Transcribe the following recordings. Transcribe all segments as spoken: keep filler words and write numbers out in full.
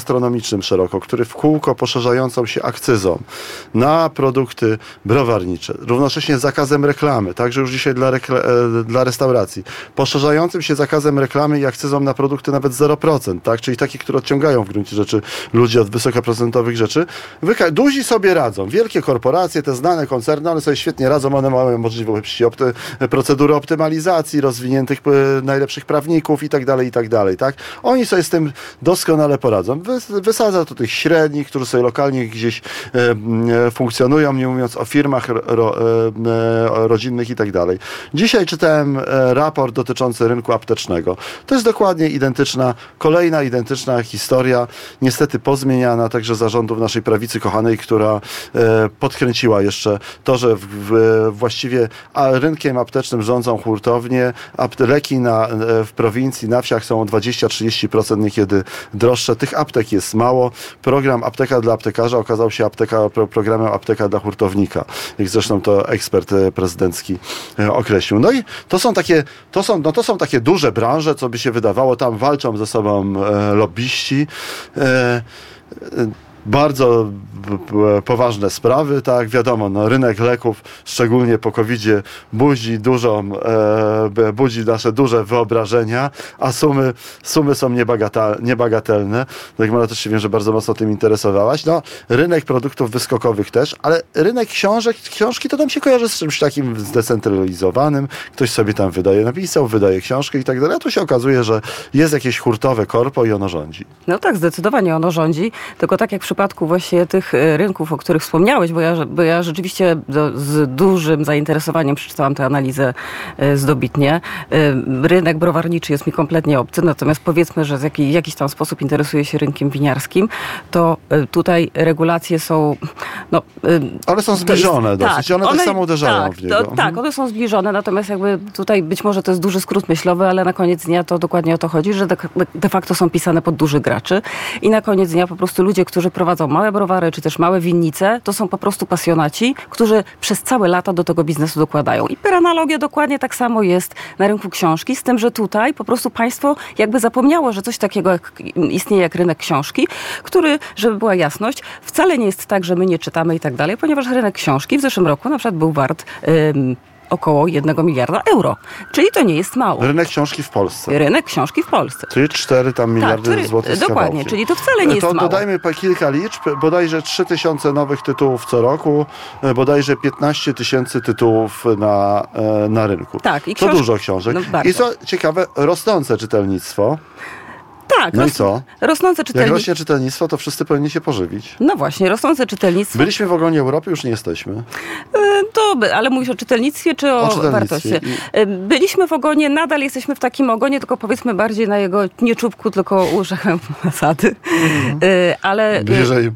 gastronomicznym szeroko, który w kółko poszerzającą się akcyzą na produkty browarnicze, równocześnie zakazem reklamy, także już dzisiaj dla, rekla- dla restauracji, poszerzającym się zakazem reklamy i akcyzą na produkty nawet zero procent, tak? Czyli takie, które odciągają w gruncie rzeczy ludzi od wysokoprocentowych rzeczy. Wyka- duzi sobie radzą. Wielkie korporacje, te znane koncerny, one sobie świetnie radzą, one mają możliwości opty- procedury optymalizacji, rozwiniętych e, najlepszych prawników i tak dalej, i tak dalej, tak? Oni sobie z tym doskonale poradzą. Wy- wysadza to tych średnich, którzy sobie lokalnie gdzieś e, e, funkcjonują, nie mówiąc o firmach ro, e, e, rodzinnych i tak dalej. Dzisiaj czytałem e, raport dotyczący rynku aptecznego. To jest dokładnie identyczna, kolejna identyczna historia, niestety pozmieniana także zarządów naszej prawicy kochanej, która e, podkręciła jeszcze to, że w, w, właściwie a rynkiem aptecznym rządzą hurtownie, a leki na, e, w prowincji, na wsiach są o dwadzieścia do trzydziestu procent niekiedy droższe. Tych aptek jest mało. Program Apteka dla aptekarza okazał się apteka, pro, programem Apteka dla hurtownika, jak zresztą to ekspert e, prezydencki e, określił. No i to są takie, to są, no to są takie duże branże, co by się wydawało, tam walczą ze sobą e, lobbyści. E, e, Bardzo poważne sprawy, tak, wiadomo, no, rynek leków, szczególnie po kowidzie, budzi dużą, e, budzi nasze duże wyobrażenia, a sumy, sumy są niebagata, niebagatelne. Tak, Mara, też się wiem, że bardzo mocno tym interesowałaś. No, rynek produktów wyskokowych też, ale rynek książek, książki to tam się kojarzy z czymś takim zdecentralizowanym. Ktoś sobie tam wydaje, napisał, wydaje książkę i tak dalej, a tu się okazuje, że jest jakieś hurtowe korpo i ono rządzi. No tak, zdecydowanie ono rządzi, tylko tak jak w przypadku właśnie tych rynków, o których wspomniałeś, bo ja, bo ja rzeczywiście do, z dużym zainteresowaniem przeczytałam tę analizę z Dobitnie. Rynek browarniczy jest mi kompletnie obcy, natomiast powiedzmy, że w jaki, jakiś tam sposób interesuje się rynkiem winiarskim, to tutaj regulacje są... No, ale są zbliżone jest, dosyć, tak, one, one tak samo uderzają tak, w niego. To, tak, one są zbliżone, natomiast jakby tutaj być może to jest duży skrót myślowy, ale na koniec dnia to dokładnie o to chodzi, że de, de facto są pisane pod dużych graczy i na koniec dnia po prostu ludzie, którzy prowadzą małe browary, czy też małe winnice, to są po prostu pasjonaci, którzy przez całe lata do tego biznesu dokładają. I per analogia dokładnie tak samo jest na rynku książki, z tym, że tutaj po prostu państwo jakby zapomniało, że coś takiego jak, istnieje jak rynek książki, który, żeby była jasność, wcale nie jest tak, że my nie czytamy i tak dalej, ponieważ rynek książki w zeszłym roku na przykład był wart ym, około jednego miliarda euro. Czyli to nie jest mało. Rynek książki w Polsce. Rynek książki w Polsce. Czyli cztery tam miliardy tak, złotych z dokładnie, kawałkiem. czyli to wcale nie jest to mało. Dodajmy kilka liczb, bodajże trzy tysiące nowych tytułów co roku, bodajże piętnaście tysięcy tytułów na, na rynku. Tak, i to książ... dużo książek. No, I co ciekawe, rosnące czytelnictwo. Tak, no ros... i co? Rosnące czytelnictwo. Jak rośnie czytelnictwo, to wszyscy powinni się pożywić. No właśnie, rosnące czytelnictwo. Byliśmy w ogonie Europy, już nie jesteśmy. To, ale mówisz o czytelnictwie, czy o, o wartości? I... Byliśmy w ogonie, nadal jesteśmy w takim ogonie, tylko powiedzmy bardziej na jego nie czubku, tylko uszach nasady. Mhm. Ale... Bliżej.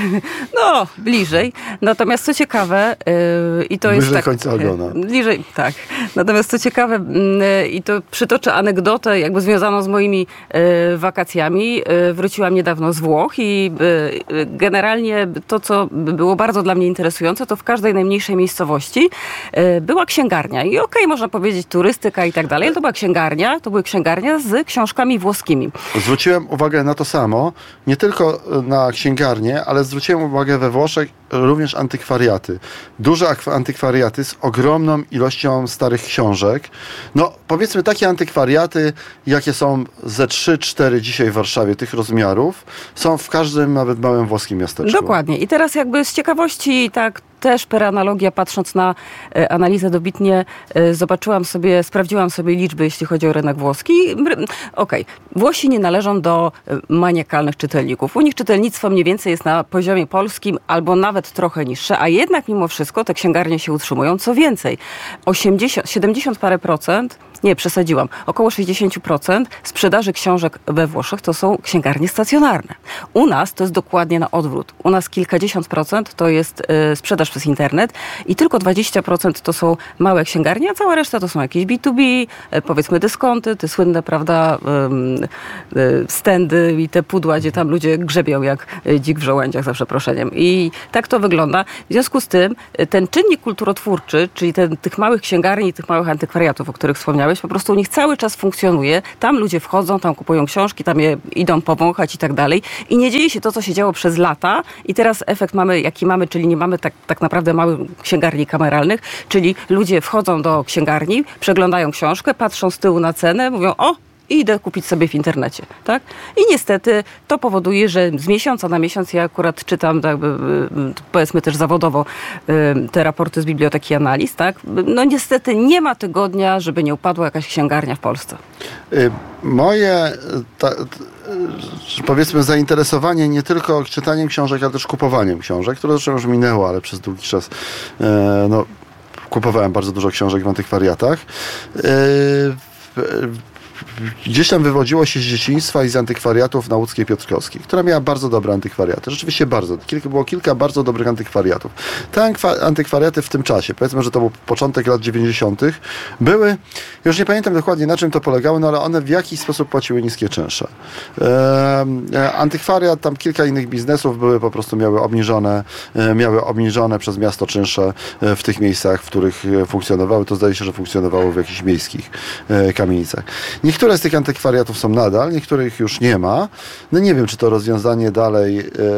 No, bliżej. Natomiast co ciekawe, yy, i to bliżej jest tak... końca ogona. Bliżej, tak. Natomiast co ciekawe, yy, i to przytoczę anegdotę jakby związaną z moimi yy, wakacjami. Yy, wróciłam niedawno z Włoch i yy, generalnie to, co było bardzo dla mnie interesujące, to w każdej najmniejszej miejscowości yy, była księgarnia. I okej, okay, można powiedzieć turystyka i tak dalej, ale to była księgarnia, to były księgarnia z książkami włoskimi. Zwróciłem uwagę na to samo, nie tylko na księgarnię, ale zwróciłem uwagę we Włoszech również antykwariaty. Duże antykwariaty z ogromną ilością starych książek. No powiedzmy takie antykwariaty, jakie są ze trzy cztery dzisiaj w Warszawie, tych rozmiarów, są w każdym nawet małym włoskim miasteczku. Dokładnie. I teraz jakby z ciekawości tak też per analogia, patrząc na e, analizę Dobitnie, e, zobaczyłam sobie, sprawdziłam sobie liczby, jeśli chodzi o rynek włoski. Okej, okay. Włosi nie należą do e, maniakalnych czytelników. U nich czytelnictwo mniej więcej jest na poziomie polskim albo nawet trochę niższe, a jednak mimo wszystko te księgarnie się utrzymują. Co więcej, osiemdziesiąt, siedemdziesiąt parę procent, nie, przesadziłam, około sześćdziesiąt procent sprzedaży książek we Włoszech to są księgarnie stacjonarne. U nas to jest dokładnie na odwrót. U nas kilkadziesiąt procent to jest e, sprzedaż przez internet i tylko dwadzieścia procent to są małe księgarnie, a cała reszta to są jakieś B dwa B, e, powiedzmy dyskonty, te słynne, prawda, e, e, stędy i te pudła, gdzie tam ludzie grzebią jak dzik w żołędziach, za przeproszeniem. I tak to wygląda. W związku z tym ten czynnik kulturotwórczy, czyli ten, tych małych księgarni i tych małych antykwariatów, o których wspomniałeś, po prostu u nich cały czas funkcjonuje. Tam ludzie wchodzą, tam kupują książki, tam je idą powąchać i tak dalej. I nie dzieje się to, co się działo przez lata i teraz efekt mamy, jaki mamy, czyli nie mamy tak, tak naprawdę małych księgarni kameralnych, czyli ludzie wchodzą do księgarni, przeglądają książkę, patrzą z tyłu na cenę, mówią, o, i idę kupić sobie w internecie, tak? I niestety to powoduje, że z miesiąca na miesiąc, ja akurat czytam, tak, powiedzmy też zawodowo, te raporty z Biblioteki Analiz, tak? No niestety nie ma tygodnia, żeby nie upadła jakaś księgarnia w Polsce. Moje, ta, powiedzmy, zainteresowanie nie tylko czytaniem książek, ale też kupowaniem książek, które zresztą już minęło, ale przez długi czas no, kupowałem bardzo dużo książek w antykwariatach. Gdzieś tam wywodziło się z dzieciństwa i z antykwariatów na Łódzkiej Piotrkowskiej, która miała bardzo dobre antykwariaty. Rzeczywiście bardzo. Kilka, było kilka bardzo dobrych antykwariatów. Te antykwariaty w tym czasie, powiedzmy, że to był początek lat dziewięćdziesiątych, były, już nie pamiętam dokładnie na czym to polegało, no ale one w jakiś sposób płaciły niskie czynsze. E, antykwariat, tam kilka innych biznesów były, po prostu miały obniżone, e, miały obniżone przez miasto czynsze e, w tych miejscach, w których funkcjonowały. To zdaje się, że funkcjonowało w jakichś miejskich e, kamienicach. Niektóre z tych antykwariatów są nadal, niektórych już nie ma. No nie wiem, czy to rozwiązanie dalej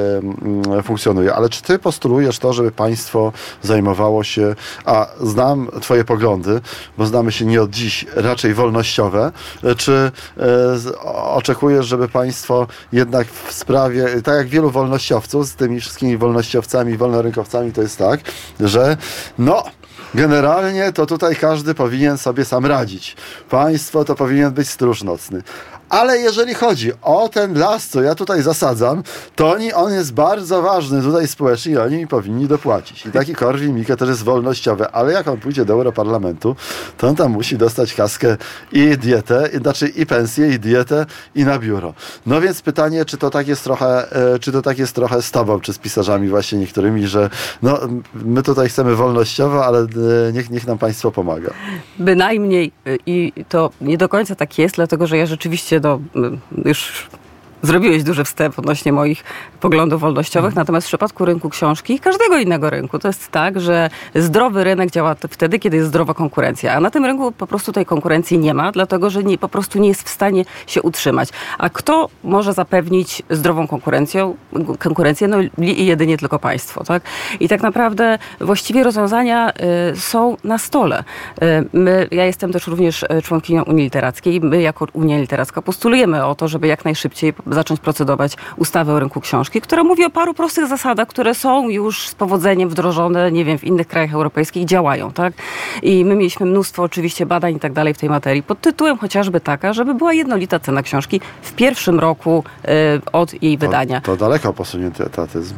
y, funkcjonuje, ale czy ty postulujesz to, żeby państwo zajmowało się, a znam twoje poglądy, bo znamy się nie od dziś, raczej wolnościowe, czy y, oczekujesz, żeby państwo jednak w sprawie, tak jak wielu wolnościowców, z tymi wszystkimi wolnościowcami, wolnorynkowcami, to jest tak, że no generalnie to tutaj każdy powinien sobie sam radzić. Państwo to powinien być stróż nocny. Ale jeżeli chodzi o ten las, co ja tutaj zasadzam, to oni, on jest bardzo ważny tutaj społecznie i oni mi powinni dopłacić. I taki Korwin-Mikke też jest wolnościowy, ale jak on pójdzie do Europarlamentu, to on tam musi dostać kaskę i dietę, i, znaczy i pensję, i dietę, i na biuro. No więc pytanie, czy to tak jest trochę, czy to tak jest trochę z tobą, czy z pisarzami właśnie niektórymi, że no, my tutaj chcemy wolnościowo, ale niech, niech nam państwo pomaga. Bynajmniej i to nie do końca tak jest, dlatego że ja rzeczywiście no, już zrobiłeś duży wstęp odnośnie moich poglądów wolnościowych, mm. natomiast w przypadku rynku książki i każdego innego rynku to jest tak, że zdrowy rynek działa wtedy, kiedy jest zdrowa konkurencja, a na tym rynku po prostu tej konkurencji nie ma, dlatego że nie, po prostu nie jest w stanie się utrzymać. A kto może zapewnić zdrową konkurencję? Konkurencję, no i jedynie tylko państwo, tak? I tak naprawdę właściwie rozwiązania y, są na stole. Y, my, ja jestem też również członkinią Unii Literackiej. My jako Unia Literacka postulujemy o to, żeby jak najszybciej zacząć procedować ustawę o rynku książki, która mówi o paru prostych zasadach, które są już z powodzeniem wdrożone, nie wiem, w innych krajach europejskich, działają, tak? I my mieliśmy mnóstwo oczywiście badań i tak dalej w tej materii, pod tytułem chociażby taka, żeby była jednolita cena książki w pierwszym roku y, od jej wydania. To, to daleko posunięty etatyzm.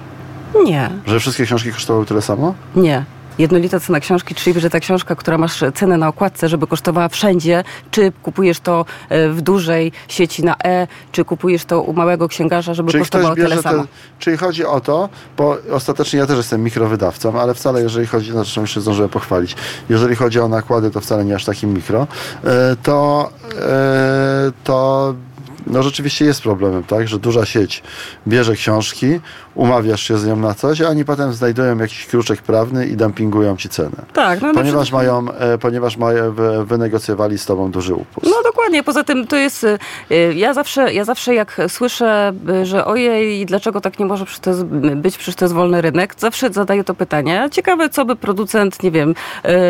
Nie. Że wszystkie książki kosztowały tyle samo? Nie. Jednolita cena książki, czyli że ta książka, która masz cenę na okładce, żeby kosztowała wszędzie, czy kupujesz to w dużej sieci na E, czy kupujesz to u małego księgarza, żeby czyli kosztowało tyle samo. Te, czyli chodzi o to, bo ostatecznie ja też jestem mikrowydawcą, ale wcale jeżeli chodzi, no zresztą jeszcze zdążyłem pochwalić, jeżeli chodzi o nakłady, to wcale nie aż takim mikro, to to no rzeczywiście jest problemem, tak, że duża sieć bierze książki, umawiasz się z nią na coś, a oni potem znajdują jakiś kruczek prawny i dumpingują ci cenę. Tak. No, ponieważ, no, mają, e, ponieważ mają, wynegocjowali z tobą duży upust. No dokładnie, poza tym to jest, e, ja zawsze, ja zawsze jak słyszę, że ojej, dlaczego tak nie może być, przecież to jest wolny rynek, zawsze zadaję to pytanie. Ciekawe, co by producent, nie wiem,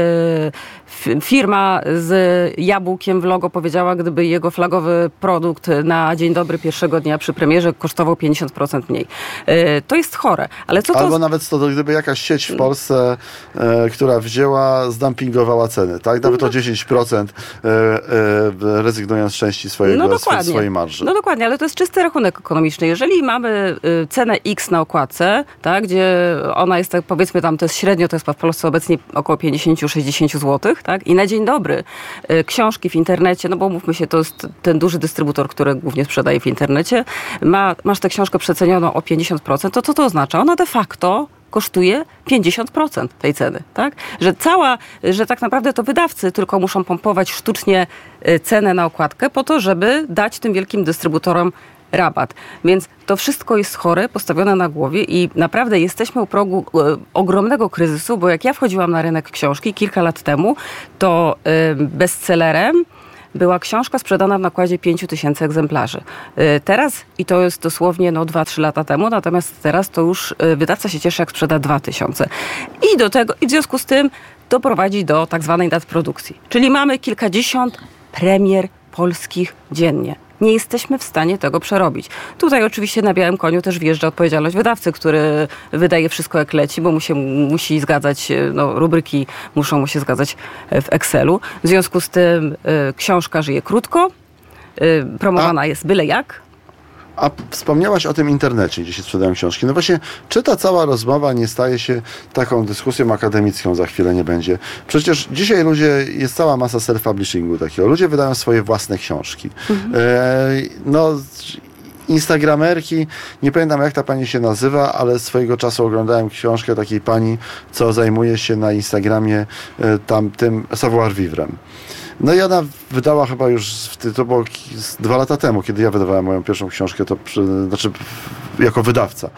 e, firma z jabłkiem w logo powiedziała, gdyby jego flagowy produkt na dzień dobry pierwszego dnia przy premierze kosztował pięćdziesiąt procent mniej. To jest chore. Ale co to... Albo nawet to, gdyby jakaś sieć w Polsce, e, która wzięła, zdumpingowała ceny, tak? Nawet no. o dziesięć procent e, e, rezygnując z części swojego, no swe, swojej marży. No dokładnie, ale to jest czysty rachunek ekonomiczny. Jeżeli mamy y, cenę X na okładce, tak, gdzie ona jest, tak, powiedzmy tam, to jest średnio, to jest w Polsce obecnie około pięćdziesiąt do sześćdziesięciu złotych, tak? I na dzień dobry y, książki w internecie, no bo mówmy się, to jest ten duży dystrybutor, który głównie sprzedaje w internecie, ma, masz tę książkę przecenioną o pięćdziesiąt procent, to co to oznacza? Ona de facto kosztuje pięćdziesiąt procent tej ceny, tak? Że cała, że tak naprawdę to wydawcy tylko muszą pompować sztucznie cenę na okładkę po to, żeby dać tym wielkim dystrybutorom rabat. Więc to wszystko jest chore, postawione na głowie i naprawdę jesteśmy u progu e, ogromnego kryzysu, bo jak ja wchodziłam na rynek książki kilka lat temu, to e, bestsellerem była książka sprzedana w nakładzie pięć tysięcy egzemplarzy. Teraz, i to jest dosłownie no, dwa trzy lata temu, natomiast teraz to już wydawca się cieszy, jak sprzeda dwa tysiące. I do tego, i w związku z tym doprowadzi do tak zwanej nadprodukcji. Czyli mamy kilkadziesiąt premier polskich dziennie. Nie jesteśmy w stanie tego przerobić. Tutaj oczywiście na białym koniu też wjeżdża odpowiedzialność wydawcy, który wydaje wszystko jak leci, bo mu się musi zgadzać, no, rubryki muszą mu się zgadzać w Excelu. W związku z tym y, książka żyje krótko, y, promowana A... jest byle jak. A wspomniałaś o tym internecie, gdzie się sprzedają książki. No właśnie, czy ta cała rozmowa nie staje się taką dyskusją akademicką, za chwilę nie będzie? Przecież dzisiaj ludzie, jest cała masa self-publishingu takiego. Ludzie wydają swoje własne książki. Mhm. E, no... Instagramerki, nie pamiętam jak ta pani się nazywa, ale swojego czasu oglądałem książkę takiej pani, co zajmuje się na Instagramie e, tam tym savoir vivrem. No i ona wydała chyba już, to było dwa lata temu, kiedy ja wydawałem moją pierwszą książkę, to znaczy jako wydawca,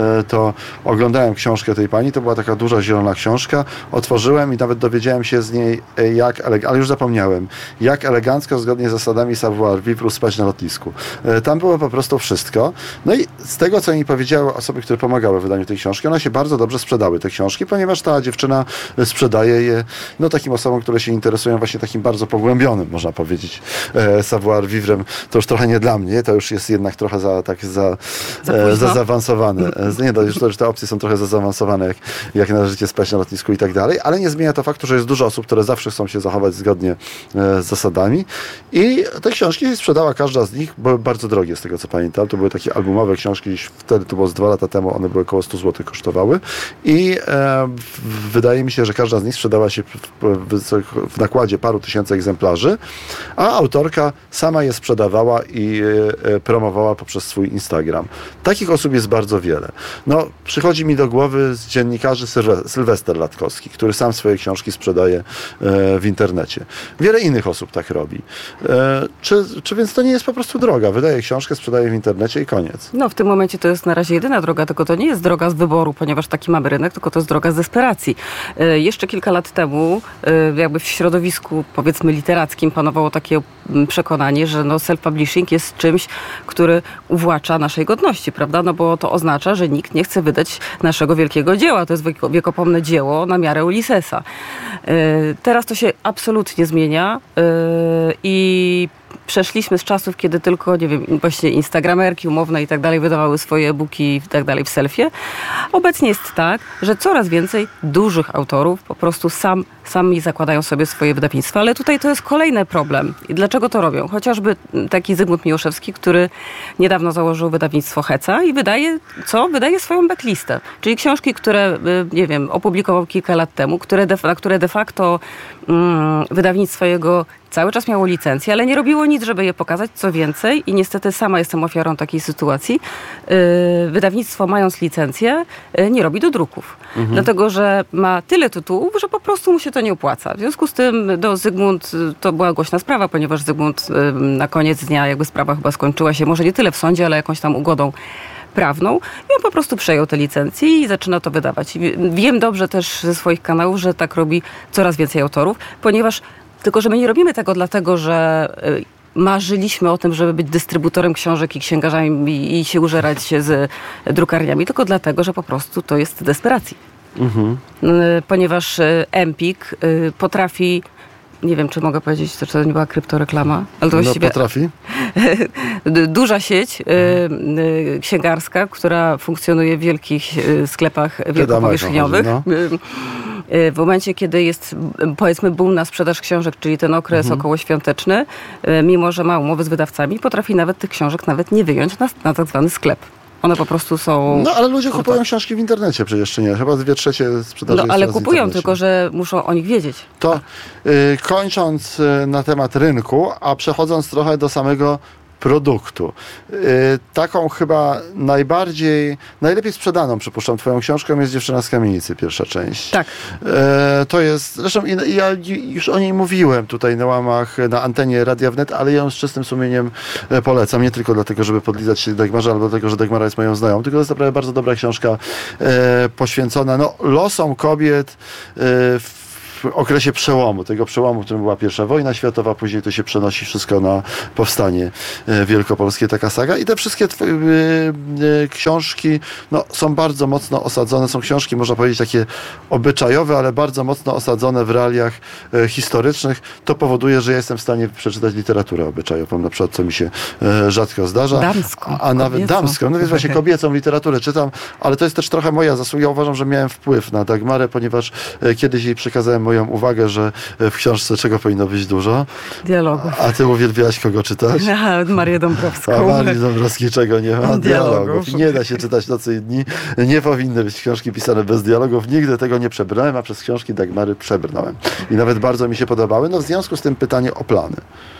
to oglądałem książkę tej pani, to była taka duża zielona książka, otworzyłem i nawet dowiedziałem się z niej, jak, ale już zapomniałem, jak elegancko, zgodnie z zasadami savoir vivre spać na lotnisku. Tam było po prostu wszystko. No i z tego, co mi powiedziały osoby, które pomagały w wydaniu tej książki, one się bardzo dobrze sprzedały, te książki, ponieważ ta dziewczyna sprzedaje je no, takim osobom, które się interesują właśnie takim bardzo pogłębionym, można powiedzieć, e, savoir vivrem. To już trochę nie dla mnie, to już jest jednak trochę za, tak za, e, za zaawansowane. E, nie, to już, to już te opcje są trochę za zaawansowane, jak, jak należycie spać na lotnisku i tak dalej, ale nie zmienia to faktu, że jest dużo osób, które zawsze chcą się zachować zgodnie e, z zasadami i te książki się sprzedała, każda z nich, były bardzo drogie, z tego co pamiętam. To były takie albumowe książki, wtedy to było z dwa lata temu, one były około sto złotych kosztowały i e, wydaje mi się, że każda z nich sprzedała się w, w, w nakładzie paru tysięcy egzemplarzy, a autorka sama je sprzedawała i e, promowała poprzez swój Instagram. Takich osób jest bardzo wiele. No, przychodzi mi do głowy z dziennikarzy Sylwe- Sylwester Latkowski, który sam swoje książki sprzedaje e, w internecie. Wiele innych osób tak robi. E, czy, czy więc to nie jest po prostu droga? Wydaje książkę, sprzedaje w internecie i koniec. No, w tym momencie to jest na razie jedyna droga, tylko to nie jest droga z wyboru, ponieważ taki mamy rynek, tylko to jest droga z desperacji. E, jeszcze kilka lat temu, e, jakby w środowisku, powiedzmy, literackim panowało takie przekonanie, że no self-publishing jest czymś, który uwłacza naszej godności, prawda? No bo to oznacza, że nikt nie chce wydać naszego wielkiego dzieła. To jest wiekopomne dzieło na miarę Ulyssesa. Teraz to się absolutnie zmienia i przeszliśmy z czasów, kiedy tylko, nie wiem, właśnie instagramerki umowne i tak dalej wydawały swoje e-booki i tak dalej w selfie. Obecnie jest tak, że coraz więcej dużych autorów po prostu sam, sami zakładają sobie swoje wydawnictwa, ale tutaj to jest kolejny problem. I dlaczego to robią? Chociażby taki Zygmunt Miłoszewski, który niedawno założył wydawnictwo Heca i wydaje, co? Wydaje swoją backlistę. Czyli książki, które, nie wiem, opublikował kilka lat temu, które de, na które de facto mm, wydawnictwo jego cały czas miało licencję, ale nie robiło nic, żeby je pokazać. Co więcej, i niestety sama jestem ofiarą takiej sytuacji, yy, wydawnictwo, mając licencję, yy, nie robi dodruków. Mhm. Dlatego, że ma tyle tytułów, że po prostu mu się to nie opłaca. W związku z tym do Zygmunt, to była głośna sprawa, ponieważ Zygmunt yy, na koniec dnia jakby sprawa chyba skończyła się, może nie tyle w sądzie, ale jakąś tam ugodą prawną i on po prostu przejął te licencje i zaczyna to wydawać. Wiem dobrze też ze swoich kanałów, że tak robi coraz więcej autorów, ponieważ tylko, że my nie robimy tego dlatego, że marzyliśmy o tym, żeby być dystrybutorem książek i księgarzami i się użerać się z drukarniami, tylko dlatego, że po prostu to jest desperacji. Mhm. Ponieważ Empik potrafi, nie wiem, czy mogę powiedzieć, że to nie była kryptoreklama, ale to no, właściwie potrafi. Duża sieć y, księgarska, która funkcjonuje w wielkich y, sklepach wielkopowierzchniowych. No. W momencie, kiedy jest, powiedzmy, boom na sprzedaż książek, czyli ten okres mhm. okołoświąteczny, mimo że ma umowy z wydawcami, potrafi nawet tych książek nawet nie wyjąć na, na tak zwany sklep. One po prostu są... No, ale ludzie kupują no, książki w internecie przecież, jeszcze nie. Chyba dwie trzecie sprzedaży No, ale kupują, tylko że muszą o nich wiedzieć. To y, kończąc y, na temat rynku, a przechodząc trochę do samego produktu. Yy, taką chyba najbardziej, najlepiej sprzedaną, przypuszczam, twoją książką jest Dziewczyna z kamienicy, pierwsza część. Tak. Yy, to jest, zresztą ja już o niej mówiłem tutaj na łamach, na antenie Radia Wnet, ale ja ją z czystym sumieniem polecam, nie tylko dlatego, żeby podlizać się Dagmarze, ale dlatego, że Dagmara jest moją znajomą, tylko to jest naprawdę bardzo dobra książka yy, poświęcona no, losom kobiet yy, w w okresie przełomu, tego przełomu, w którym była pierwsza wojna światowa, później to się przenosi wszystko na powstanie wielkopolskie, taka saga. I te wszystkie książki no, są bardzo mocno osadzone, są książki, można powiedzieć, takie obyczajowe, ale bardzo mocno osadzone w realiach historycznych. To powoduje, że ja jestem w stanie przeczytać literaturę obyczajową, na przykład, co mi się rzadko zdarza. Damską, a, a nawet kobiecą. damską. No więc właśnie kobiecą literaturę czytam, ale to jest też trochę moja zasługa. Ja uważam, że miałem wpływ na Dagmarę, ponieważ kiedyś jej przekazałem moją uwagę, że w książce czego powinno być dużo? Dialogów. A ty uwielbiałaś kogo czytać? Ja, Marię Dąbrowską. A Marii Dąbrowskiej czego nie ma? Dialogów. Dialogów. Nie da się czytać nocy i dni. Nie powinny być książki pisane bez dialogów. Nigdy tego nie przebrnąłem, a przez książki Dagmary przebrnąłem. I nawet bardzo mi się podobały. No w związku z tym pytanie o plany.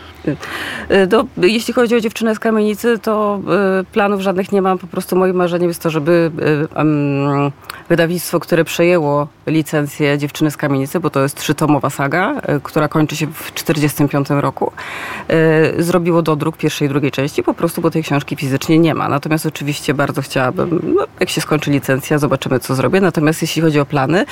Do, jeśli chodzi o Dziewczynę z Kamienicy, to y, planów żadnych nie mam. Po prostu moim marzeniem jest to, żeby y, um, wydawnictwo, które przejęło licencję Dziewczyny z Kamienicy, bo to jest trzytomowa saga, y, która kończy się w czterdziestym piątym roku, y, zrobiło dodruk pierwszej i drugiej części, po prostu, bo tej książki fizycznie nie ma. Natomiast oczywiście bardzo chciałabym, no, jak się skończy licencja, zobaczymy, co zrobię. Natomiast jeśli chodzi o plany,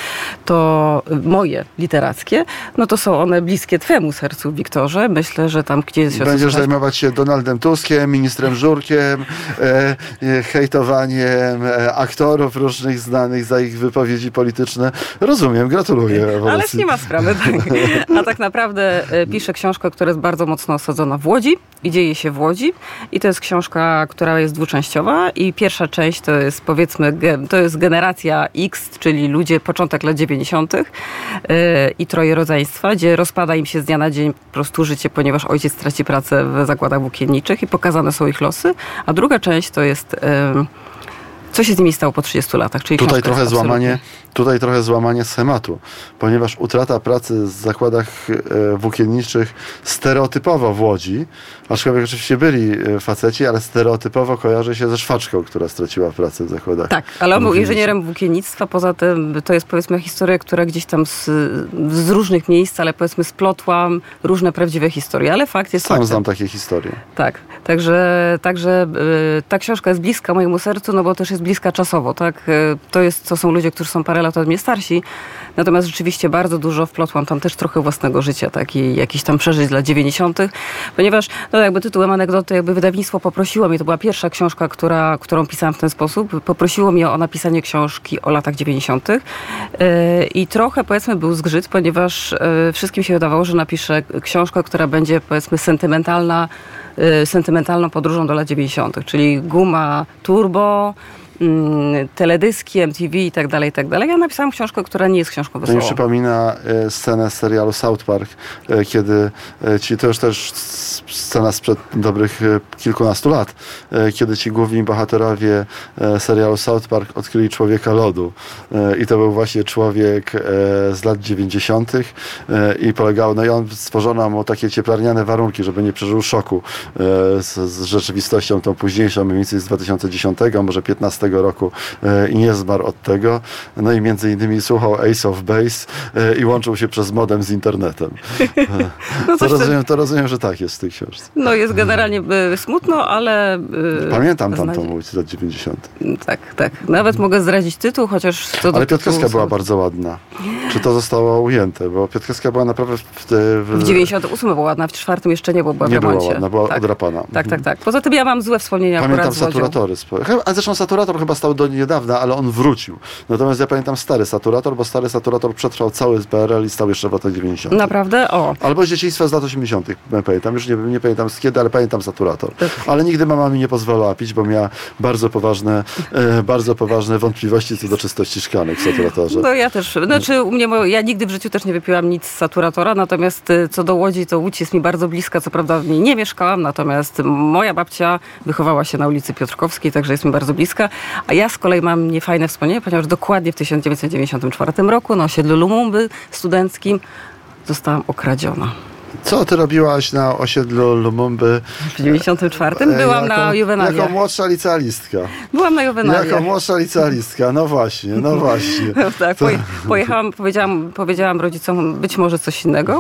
to moje literackie, no to są one bliskie twemu sercu, Wiktorze. Myślę, że tam gdzieś się Będziesz zajmować się Donaldem Tuskiem, ministrem Żurkiem, e, e, hejtowaniem e, aktorów różnych znanych za ich wypowiedzi polityczne. Rozumiem, gratuluję. Ależ nie ma sprawy. Tak. A tak naprawdę e, piszę książkę, która jest bardzo mocno osadzona w Łodzi i dzieje się w Łodzi. I to jest książka, która jest dwuczęściowa i pierwsza część to jest, powiedzmy, ge, to jest generacja X, czyli ludzie początek lat dziewięćdziesiątych e, i troje rodzeństwa, gdzie rozpada im się z dnia na dzień po prostu życie, ponieważ ojciec traci pracę w zakładach włókienniczych i pokazane są ich losy. A druga część to jest e, co się z nimi stało po trzydziestu latach. Czyli tutaj trochę złamanie, tutaj trochę złamanie schematu, ponieważ utrata pracy w zakładach e, włókienniczych stereotypowo w Łodzi, aczkolwiek oczywiście byli faceci, ale stereotypowo kojarzy się ze szwaczką, która straciła pracę w zakładach. Tak, ale on był inżynierem włókiennictwa, poza tym to jest, powiedzmy, historia, która gdzieś tam z, z różnych miejsc, ale powiedzmy splotłam różne prawdziwe historie, ale fakt jest Sam faktem. znam takie historie. Tak, także, także y, ta książka jest bliska mojemu sercu, no bo też jest bliska czasowo, tak? Y, to jest, to są ludzie, którzy są parę lat od mnie starsi, natomiast rzeczywiście bardzo dużo wplotłam tam też trochę własnego życia, tak? I jakichś tam przeżyć z lat dziewięćdziesiątych, ponieważ, no jakby tytułem anegdoty, jakby wydawnictwo poprosiło mnie, to była pierwsza książka, która, którą pisałam w ten sposób, poprosiło mnie o napisanie książki o latach dziewięćdziesiątych y, i trochę, powiedzmy, był zgrzyt, ponieważ y, wszystkim się wydawało, że napiszę książkę, która będzie, powiedzmy, sentymentalna, y, sentymentalną podróżą do lat dziewięćdziesiątych, czyli guma turbo, teledyski, M T V i tak dalej, i tak dalej. Ja napisałam książkę, która nie jest książką To wesołą. mi przypomina e, scenę z serialu South Park, e, kiedy e, ci, to już też scena sprzed dobrych e, kilkunastu lat, e, kiedy ci główni bohaterowie e, serialu South Park odkryli człowieka lodu. E, I to był właśnie człowiek e, z lat dziewięćdziesiątych e, i polegało, no i on stworzono mu takie cieplarniane warunki, żeby nie przeżył szoku e, z, z rzeczywistością tą późniejszą, mniej więcej z dwa tysiące dziesiątego, może piętnastego roku e, i nie zmarł od tego. No i między innymi słuchał Ace of Base e, i łączył się przez modem z internetem. E, No to, coś rozumiem, to rozumiem, że tak jest w tej książce. No jest generalnie y, smutno, ale... Y, Pamiętam tamtą znajdzie- łódź z lat dziewięćdziesiątych. Tak, tak. Nawet mogę zdradzić tytuł, chociaż... Co do Ale tytułu Piotrkowska była są- bardzo ładna. Czy to zostało ujęte? Bo Piotrkowska była naprawdę w, w, W dziewięćdziesiątym ósmym była ładna, w czwartym jeszcze nie, bo była w nie była remoncie. ładna, była tak. odrapana. Tak, tak, tak. Poza tym ja mam złe wspomnienia Pamiętam akurat z Łodzią. saturatory. spo- Chyba- A zresztą saturator chyba stał do niedawna, ale on wrócił. Natomiast ja pamiętam stary saturator, bo stary saturator przetrwał cały P R L i stał jeszcze w latach dziewięćdziesiątych. Naprawdę? O. Albo z dzieciństwa z lat osiemdziesiątych. Pamiętam, już nie, nie pamiętam z kiedy, ale pamiętam saturator. Tak. Ale nigdy mama mi nie pozwalała pić, bo miała bardzo poważne, e, bardzo poważne wątpliwości co do czystości szklanek w saturatorze. No ja też, znaczy u mnie, mo- ja nigdy w życiu też nie wypiłam nic z saturatora, natomiast y, co do Łodzi, to Łódź jest mi bardzo bliska, co prawda w niej nie mieszkałam, natomiast moja babcia wychowała się na ulicy Piotrkowskiej, także jest mi bardzo bliska, a ja z kolei mam niefajne wspomnienie, ponieważ dokładnie w tysiąc dziewięćset dziewięćdziesiątym czwartym roku na osiedlu Lumumby studenckim zostałam okradziona. Co ty robiłaś na osiedlu Lumumby? W dziewięćdziesiątym czwartym byłam jako, na juwenaliach. Jako młodsza licealistka. Byłam na juwenaliach. Jako młodsza licealistka, no właśnie, no właśnie. Tak, poje, pojechałam, powiedziałam, powiedziałam rodzicom być może coś innego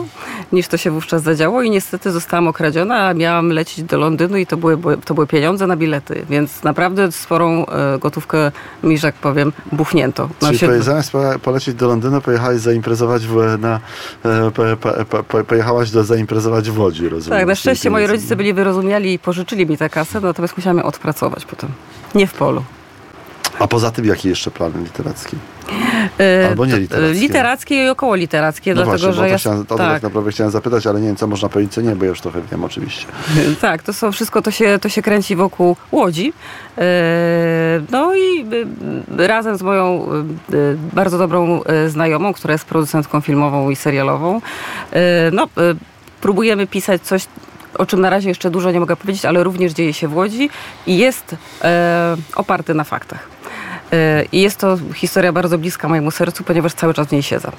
niż to się wówczas zadziało i niestety zostałam okradziona, a miałam lecieć do Londynu i to były, to były pieniądze na bilety, więc naprawdę sporą e, gotówkę mi, że tak powiem, buchnięto. Czyli się... poje, zamiast polecieć do Londynu, pojechałaś zaimprezować w, na, e, po, po, po, pojechałaś do zaimprezować w Łodzi, rozumiem. Tak, na szczęście moi rodzice byli wyrozumiali i pożyczyli mi tę kasę, natomiast musiałam ją odpracować potem. Nie w polu. A poza tym, jakie jeszcze plany literackie? Albo nie literackie. Literackie i około literackie, no dlatego, właśnie, że bo ja... chciałem, to tak. tak naprawdę chciałem zapytać, ale nie wiem, co można powiedzieć, co nie, bo ja już trochę wiem oczywiście. Tak, to są wszystko, to się, to się kręci wokół Łodzi. No i razem z moją bardzo dobrą znajomą, która jest producentką filmową i serialową, no, próbujemy pisać coś, o czym na razie jeszcze dużo nie mogę powiedzieć, ale również dzieje się w Łodzi i jest e, oparty na faktach. E, I jest to historia bardzo bliska mojemu sercu, ponieważ cały czas w niej siedzę.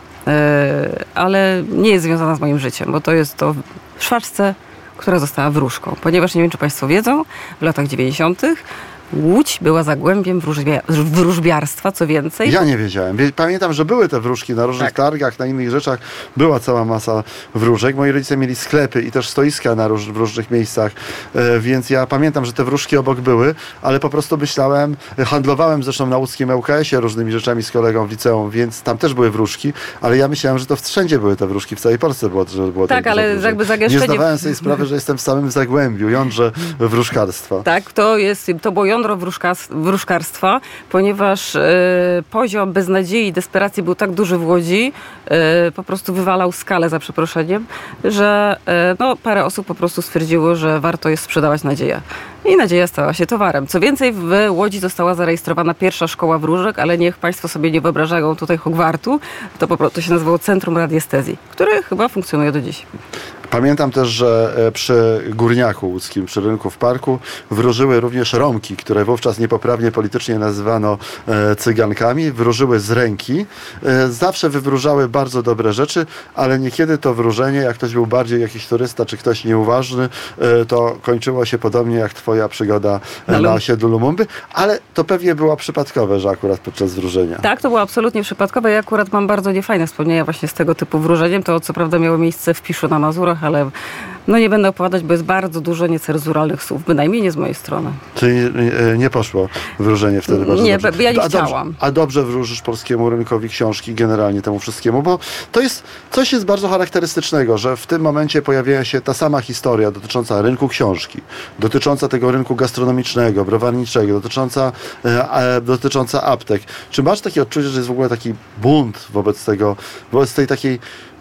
E, ale nie jest związana z moim życiem, bo to jest to w szwaczce, która została wróżką. Ponieważ nie wiem, czy Państwo wiedzą, w latach dziewięćdziesiątych Łódź była zagłębiem wróżbia- wróżbiarstwa, co więcej. Ja nie wiedziałem. Pamiętam, że były te wróżki na różnych tak. targach, na innych rzeczach. Była cała masa wróżek. Moi rodzice mieli sklepy i też stoiska na róż- w różnych miejscach, e, więc ja pamiętam, że te wróżki obok były, ale po prostu myślałem, handlowałem zresztą na łódzkim L K S-ie różnymi rzeczami z kolegą w liceum, więc tam też były wróżki, ale ja myślałem, że to wszędzie były te wróżki, w całej Polsce było, że było tak, ale jakby zagęszczenie... Nie zdawałem sobie sprawy, że jestem w samym zagłębiu, jądrze wróżkarstwa. Tak, to jest, to było jądro wróżkarstwa, ponieważ e, poziom beznadziei i desperacji był tak duży w Łodzi, e, po prostu wywalał skalę, za przeproszeniem, że e, no, parę osób po prostu stwierdziło, że warto jest sprzedawać nadzieję. I nadzieja stała się towarem. Co więcej, w Łodzi została zarejestrowana pierwsza szkoła wróżek, ale niech Państwo sobie nie wyobrażają tutaj Hogwartu, to po prostu to się nazywało Centrum Radiestezji, które chyba funkcjonuje do dziś. Pamiętam też, że przy Górniaku Łódzkim, przy rynku w parku, wróżyły również Romki, które wówczas niepoprawnie politycznie nazywano cygankami. Wróżyły z ręki. Zawsze wywróżały bardzo dobre rzeczy, ale niekiedy to wróżenie, jak ktoś był bardziej jakiś turysta, czy ktoś nieuważny, to kończyło się podobnie jak twoja przygoda na, na osiedlu Lumumby, ale to pewnie było przypadkowe, że akurat podczas wróżenia. Tak, to było absolutnie przypadkowe. Ja akurat mam bardzo niefajne wspomnienia właśnie z tego typu wróżeniem. To co prawda miało miejsce w Piszu na Mazurach, ale no nie będę opowiadać, bo jest bardzo dużo niecenzuralnych słów, bynajmniej nie z mojej strony. Czyli nie poszło wróżenie wtedy bardzo nie, dobrze. ja nie a chciałam. Dobrze, a dobrze wróżysz polskiemu rynkowi książki, generalnie temu wszystkiemu, bo to jest coś jest bardzo charakterystycznego, że w tym momencie pojawia się ta sama historia dotycząca rynku książki, dotycząca tego rynku gastronomicznego, browarniczego, dotycząca, e, dotycząca aptek. Czy masz takie odczucie, że jest w ogóle taki bunt wobec tego, wobec tej takiej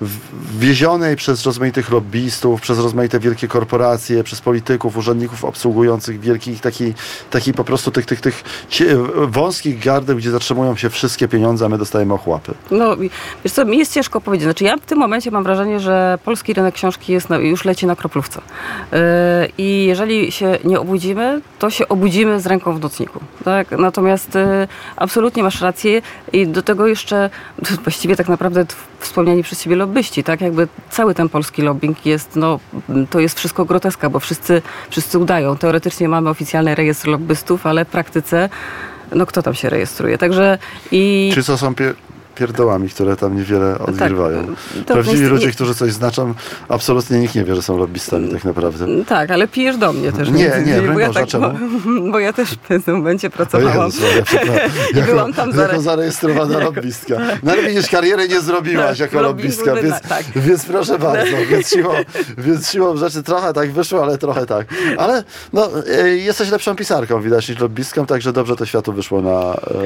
wiezionej przez rozmaitych lobbystów, przez rozmaite wielkie korporacje, przez polityków, urzędników obsługujących wielkich, takiej taki po prostu tych, tych, tych wąskich gardeł, gdzie zatrzymują się wszystkie pieniądze, a my dostajemy ochłapy. No, wiesz co, mi jest ciężko powiedzieć. Znaczy ja w tym momencie mam wrażenie, że polski rynek książki jest na, już leci na kroplówce. Yy, I jeżeli się nie obudzimy, to się obudzimy z ręką w nocniku. Tak? Natomiast yy, absolutnie masz rację i do tego jeszcze właściwie tak naprawdę wspomniani przez ciebie lobbyści, tak? Jakby cały ten polski lobbying jest, no, to jest wszystko groteska, bo wszyscy, wszyscy udają. Teoretycznie mamy oficjalny rejestr lobbystów, ale w praktyce, no kto tam się rejestruje? Także i... Czy to są pie- pierdołami, które tam niewiele odgrywają? Tak, Prawdziwi jest... ludzie, którzy coś znaczą, absolutnie nikt nie wie, że są lobbystami tak naprawdę. Tak, ale pijesz do mnie też. Nie, nie, bo, ja tak, bo, bo ja też w tym momencie pracowałam. Jezus, ja I jako, byłam tam zare... jako zarejestrowana jako... lobbystka. No ale widzisz, kariery nie zrobiłaś tak, jako lobbystka, więc, tak. więc proszę bardzo, więc siłą, więc siłą rzeczy trochę tak wyszło, ale trochę tak. Ale no, jesteś lepszą pisarką, widać, niż lobbystką, także dobrze to światu wyszło na,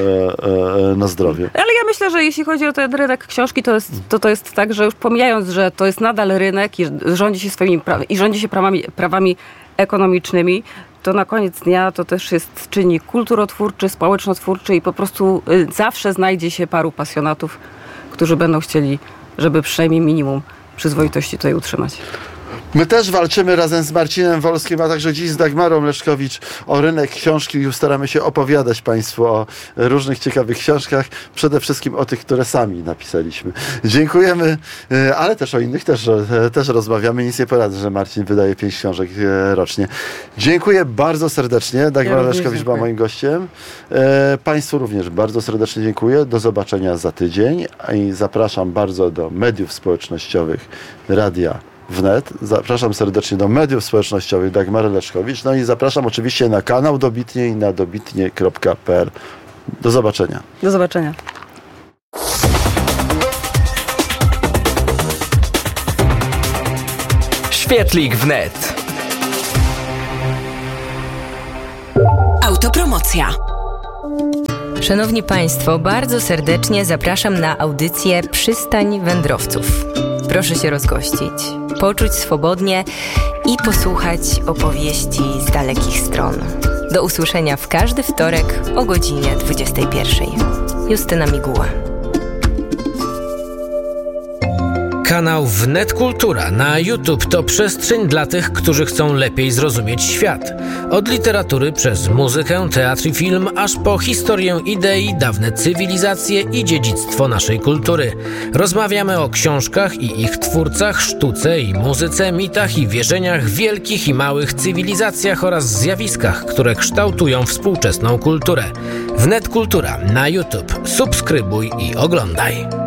e, e, na zdrowie. Ale ja myślę, że jeśli chodzi o ten rynek książki, to jest, to, to jest tak, że już pomijając, że to jest nadal rynek i rządzi się swoimi pra- i rządzi się prawami, prawami ekonomicznymi, to na koniec dnia to też jest czynnik kulturotwórczy, społecznotwórczy i po prostu y, zawsze znajdzie się paru pasjonatów, którzy będą chcieli, żeby przynajmniej minimum przyzwoitości tutaj utrzymać. My też walczymy razem z Marcinem Wolskim, a także dziś z Dagmarą Leszkowicz o rynek książki. Już staramy się opowiadać Państwu o różnych ciekawych książkach, przede wszystkim o tych, które sami napisaliśmy. Dziękujemy, ale też o innych też, też rozmawiamy. Nic nie poradzę, że Marcin wydaje pięć książek rocznie. Dziękuję bardzo serdecznie. Dagmara ja Leszkowicz była moim gościem. Państwu również bardzo serdecznie dziękuję. Do zobaczenia za tydzień i zapraszam bardzo do mediów społecznościowych Radia wnet. Zapraszam serdecznie do mediów społecznościowych Dagmary Leszkowicz. No i zapraszam oczywiście na kanał Dobitnie i na dobitnie kropka p l. Do zobaczenia. Do zobaczenia. Świetlik wnet. Autopromocja. Szanowni Państwo, bardzo serdecznie zapraszam na audycję Przystań Wędrowców. Proszę się rozgościć, poczuć swobodnie i posłuchać opowieści z dalekich stron. Do usłyszenia w każdy wtorek o godzinie dwudziestej pierwszej. Justyna Miguła. Kanał Wnet Kultura na YouTube to przestrzeń dla tych, którzy chcą lepiej zrozumieć świat. Od literatury przez muzykę, teatr i film, aż po historię idei, dawne cywilizacje i dziedzictwo naszej kultury. Rozmawiamy o książkach i ich twórcach, sztuce i muzyce, mitach i wierzeniach, wielkich i małych cywilizacjach oraz zjawiskach, które kształtują współczesną kulturę. Wnet Kultura na YouTube. Subskrybuj i oglądaj.